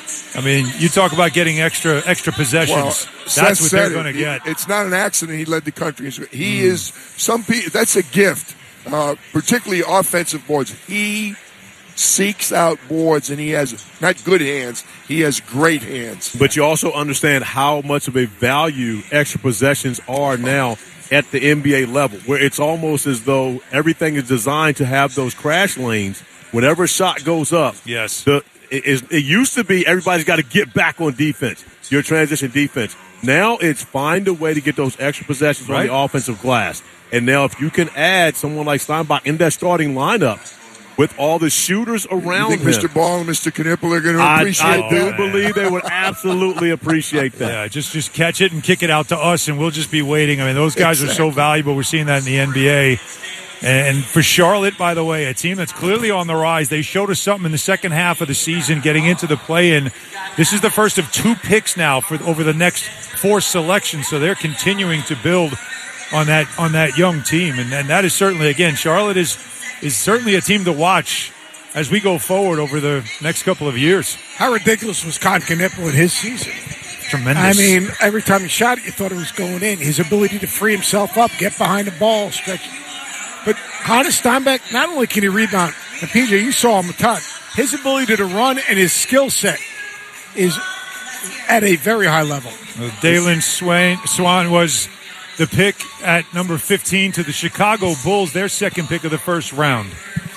I mean, you talk about getting extra extra possessions. Well, That's Seth what said they're it. going to get. It's not an accident he led the country. He Mm. is some people. That's a gift, uh, particularly offensive boards. He seeks out boards, and he has not good hands. He has great hands. But you also understand how much of a value extra possessions are now at the N B A level, where it's almost as though everything is designed to have those crash lanes. Whenever a shot goes up, yes, the, it, is- it used to be everybody's got to get back on defense, your transition defense. Now it's find a way to get those extra possessions Right. on the offensive glass. And now if you can add someone like Steinbach in that starting lineup with all the shooters You around think him, Mister Ball and Mister Knipple are going to I, appreciate I do that? believe they would absolutely appreciate that. Yeah, just just catch it and kick it out to us, and we'll just be waiting. I mean, those guys are so Exactly. valuable. We're seeing that in the N B A. And for Charlotte, by the way, a team that's clearly on the rise. They showed us something in the second half of the season, getting into the play-in. This is the first of two picks now for over the next four selections, so they're continuing to build on that on that young team, and, and that is certainly, again, Charlotte is is certainly a team to watch as we go forward over the next couple of years. How ridiculous was Con Knipple in his season? Tremendous. I mean, every time he shot it, you thought it was going in. His ability to free himself up, get behind the ball, stretch. But Hannes Steinbach, not only can he rebound, and P J, you saw him a ton. His ability to run and his skill set is at a very high level. Uh, Dalen Swain, Swan was the pick at number fifteen to the Chicago Bulls, their second pick of the first round.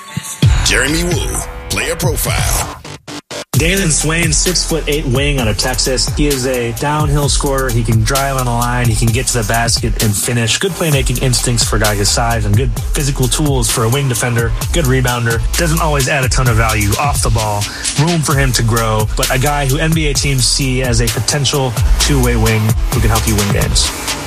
Jeremy Woo, player profile. Dalen Swain, six foot eight wing out of Texas. He is a downhill scorer. He can drive on the line. He can get to the basket and finish. Good playmaking instincts for a guy his size, and good physical tools for a wing defender. Good rebounder. Doesn't always add a ton of value off the ball. Room for him to grow, but a guy who N B A teams see as a potential two-way wing who can help you win games.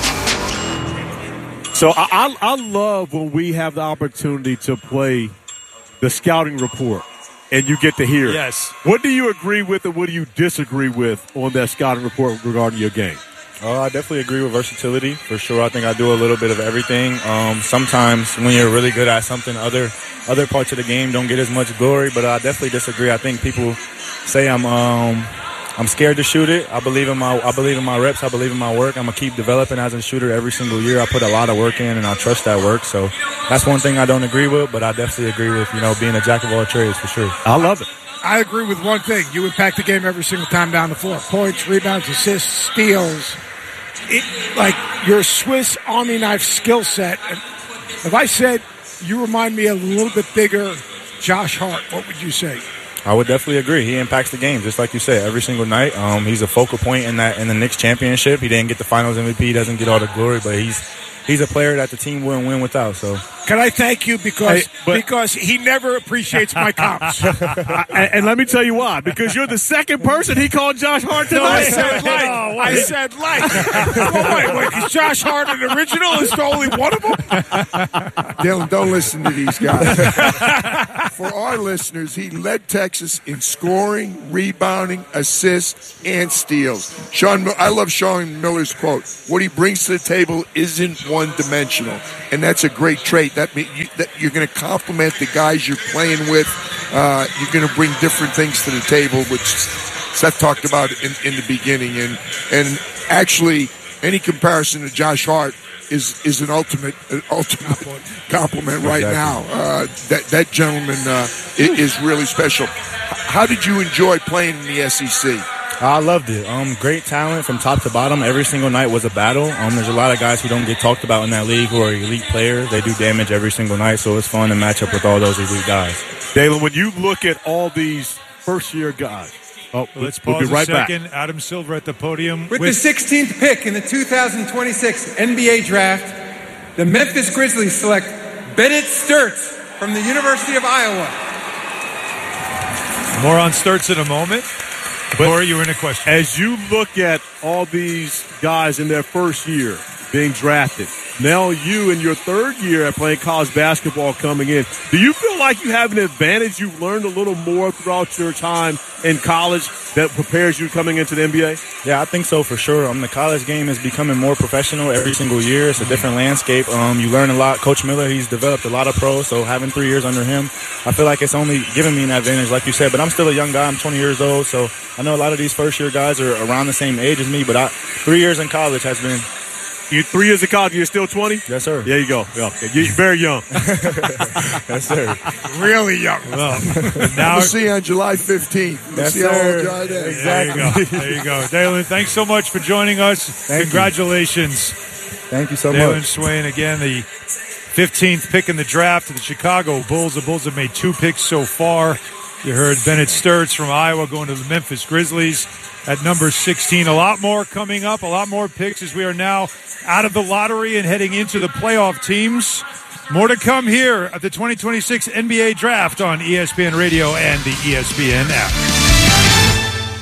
So I, I, I love when we have the opportunity to play the scouting report and you get to hear it. Yes. What do you agree with and what do you disagree with on that scouting report regarding your game? Uh, I definitely agree with versatility, for sure. I think I do a little bit of everything. Um, sometimes when you're really good at something, other other parts of the game don't get as much glory, but I definitely disagree. I think people say I'm um, I'm scared to shoot it. I believe in my I believe in my reps. I believe in my work. I'm gonna keep developing as a shooter every single year. I put a lot of work in, and I trust that work. So that's one thing I don't agree with, but I definitely agree with, you know, being a jack of all trades, for sure. I love it. I agree with one thing. You impact the game every single time down the floor. Points, rebounds, assists, steals. it, like your Swiss Army knife skill set. And if I said you remind me a little bit bigger Josh Hart, what would you say? I would definitely agree. He impacts the game, just like you said, every single night. Um, he's a focal point in that in the Knicks championship. He didn't get the Finals M V P. He doesn't get all the glory, but he's he's a player that the team wouldn't win without. So, can I thank you because Hey, but- because he never appreciates my comps. and, and let me tell you why. Because you're the second person he called Josh Hart No, I tonight. said like. Oh, I wait. said like. Oh, wait, wait, is Josh Hart an original? Is there only one of them? Dylan, don't listen to these guys. For our listeners, he led Texas in scoring, rebounding, assists, and steals. Sean, I love Sean Miller's quote: "What he brings to the table isn't one-dimensional," and that's a great trait. That, mean, you, that you're going to complement the guys you're playing with. Uh, you're going to bring different things to the table, which Seth talked about in, in the beginning, and and actually, any comparison to Josh Hart is is an ultimate an ultimate compliment right Exactly. now. Uh, that that gentleman uh, i- is really special. How did you enjoy playing in the S E C? I loved it. Um, great talent from top to bottom. Every single night was a battle. Um, there's a lot of guys who don't get talked about in that league who are elite players. They do damage every single night, so it's fun to match up with all those elite guys. Dalen, when you look at all these first-year guys, oh, Let's we'll pause be right a back. second. Adam Silver at the podium. With, the sixteenth pick in the two thousand twenty-six N B A Draft, the Memphis Grizzlies select Bennett Sturtz from the University of Iowa. More on Sturtz in a moment. Corey, you were in a question. As you look at all these guys in their first year being drafted, now you in your third year at playing college basketball coming in, do you feel like you have an advantage? You've learned a little more throughout your time in college that prepares you coming into the N B A? Yeah, I think so for sure. Um, the college game is becoming more professional every single year. It's a different landscape. Um, you learn a lot. Coach Miller, he's developed a lot of pros, so having three years under him, I feel like it's only giving me an advantage, like you said. But I'm still a young guy. I'm twenty years old, so I know a lot of these first-year guys are around the same age as me, but I, three years in college has been... You three years of college, you're still twenty? Yes, sir. There you go. Yeah, okay. You're very young. Yes, sir. Really young. Well, Now, we'll see you on July fifteenth. We'll Yes, see how sir. old you are then. There you go. There you go. Dalen, thanks so much for joining us. Thank you. Congratulations. Thank you so Dalen much. Swain, again, the fifteenth pick in the draft of the Chicago Bulls. The Bulls have made two picks so far. You heard Bennett Sturtz from Iowa going to the Memphis Grizzlies at number sixteen. A lot more coming up, a lot more picks as we are now out of the lottery and heading into the playoff teams. More to come here at the twenty twenty-six N B A Draft on E S P N Radio and the E S P N app.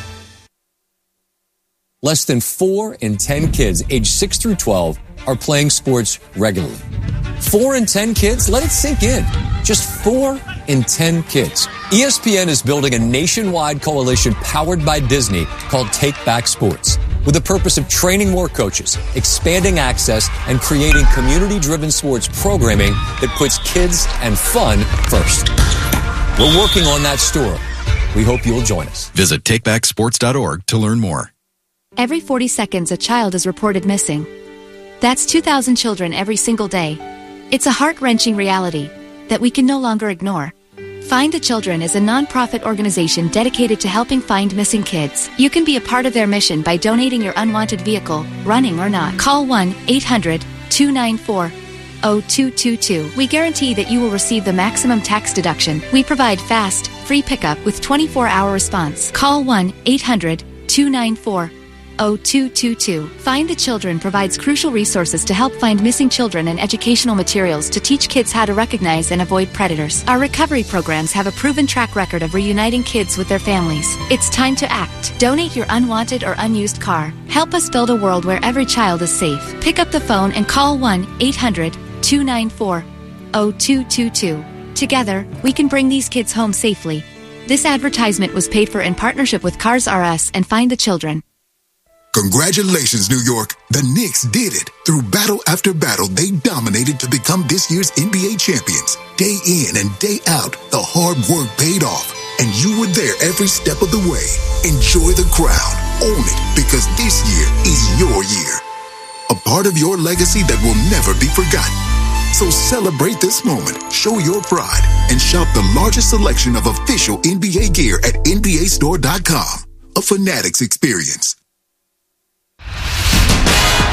Less than four in ten kids aged six through twelve are playing sports regularly. Four in ten kids? Let it sink in. Just four in ten kids. E S P N is building a nationwide coalition powered by Disney called Take Back Sports, with the purpose of training more coaches, expanding access, and creating community-driven sports programming that puts kids and fun first. We're working on that story. We hope you'll join us. Visit take back sports dot org to learn more. Every forty seconds, a child is reported missing. That's two thousand children every single day. It's a heart-wrenching reality that we can no longer ignore. Find the Children is a non-profit organization dedicated to helping find missing kids. You can be a part of their mission by donating your unwanted vehicle, running or not. Call one eight hundred two nine four zero two two two. We guarantee that you will receive the maximum tax deduction. We provide fast, free pickup with twenty-four hour response. Call one eight hundred two nine four zero two two two. Find the Children provides crucial resources to help find missing children and educational materials to teach kids how to recognize and avoid predators. Our recovery programs have a proven track record of reuniting kids with their families. It's time to act. Donate your unwanted or unused car. Help us build a world where every child is safe. Pick up the phone and call one eight hundred two nine four zero two two two. Together, we can bring these kids home safely. This advertisement was paid for in partnership with Cars R Us and Find the Children. Congratulations, New York. The Knicks did it. Through battle after battle, they dominated to become this year's N B A champions. Day in and day out, the hard work paid off. And you were there every step of the way. Enjoy the crown. Own it, because this year is your year. A part of your legacy that will never be forgotten. So celebrate this moment, show your pride, and shop the largest selection of official N B A gear at N B A store dot com. A Fanatics experience.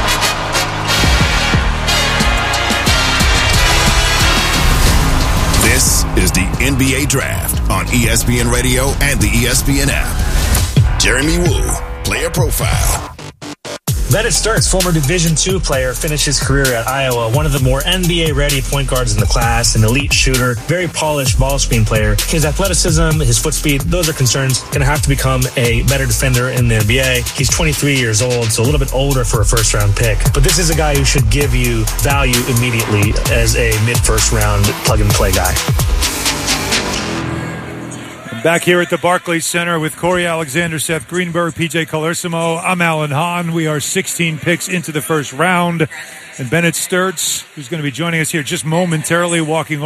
is the N B A Draft on E S P N Radio and the E S P N app. Jeremy Woo, player profile. Bennett Sturts, former Division two player, finished his career at Iowa, one of the more N B A-ready point guards in the class, an elite shooter, very polished ball screen player. His athleticism, his foot speed, those are concerns. Going to have to become a better defender in the N B A. He's twenty-three years old, so a little bit older for a first-round pick. But this is a guy who should give you value immediately as a mid-first round plug-and-play guy. Back here at the Barclays Center with Corey Alexander, Seth Greenberg, P J Colorsimo. I'm Alan Hahn. We are sixteen picks into the first round. And Bennett Sturts, who's going to be joining us here just momentarily, walking over.